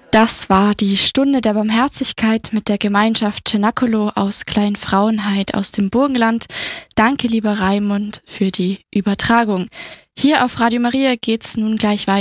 Das war die Stunde der Barmherzigkeit mit der Gemeinschaft Cenacolo aus Kleinfrauenhaid aus dem Burgenland. Danke, lieber Raimund, für die Übertragung. Hier auf Radio Maria geht's nun gleich weiter.